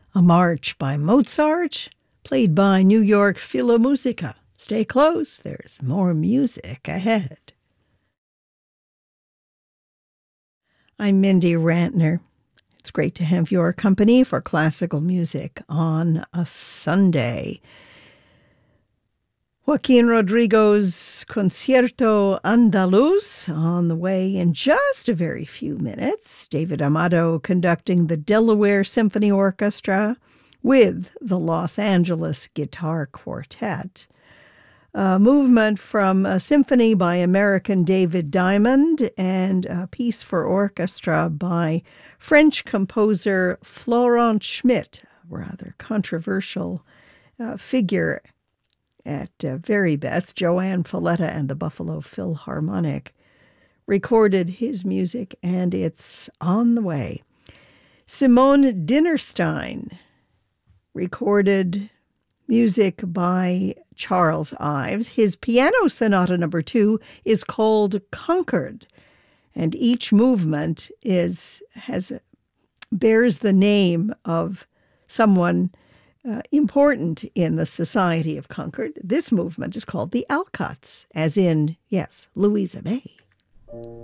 a march by Mozart, played by New York Philharmonica. Stay close, there's more music ahead. I'm Mindy Rantner. It's great to have your company for classical music on a Sunday. Joaquin Rodrigo's Concierto Andaluz on the way in just a very few minutes. David Amato conducting the Delaware Symphony Orchestra with the Los Angeles Guitar Quartet. A movement from a symphony by American David Diamond and a piece for orchestra by French composer Florent Schmitt, a rather controversial figure at very best. Joanne Falletta and the Buffalo Philharmonic recorded his music, and it's on the way. Simone Dinnerstein recorded music by Charles Ives. His Piano Sonata No. 2 is called Concord, and each movement bears the name of someone important in the Society of Concord. This movement is called the Alcotts, as in, yes, Louisa May.